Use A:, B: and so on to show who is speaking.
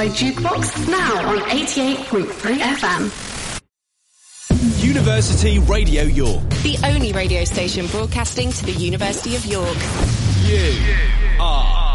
A: Jukebox, now on 88.3 FM.
B: University Radio York.
C: The only radio station broadcasting to the University of York.
B: You are